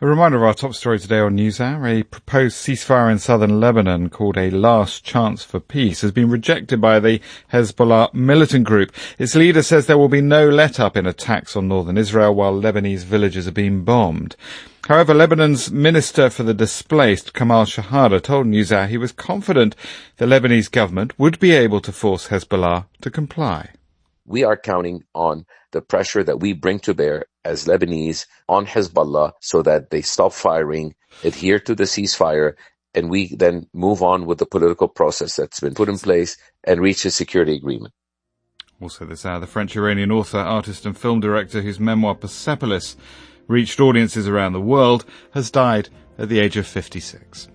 A reminder of our top story today on NewsHour. A proposed ceasefire in southern Lebanon called a last chance for peace has been rejected by the Hezbollah militant group. Its leader says there will be no let-up in attacks on northern Israel while Lebanese villages are being bombed. However, Lebanon's Minister for the Displaced, Kamal Shahada, told NewsHour he was confident the Lebanese government would be able to force Hezbollah to comply. We are counting on the pressure that we bring to bear as Lebanese on Hezbollah so that they stop firing, adhere to the ceasefire, and we then move on with the political process that's been put in place and reach a security agreement. Also this hour, the French-Iranian author, artist and film director whose memoir Persepolis reached audiences around the world has died at the age of 56.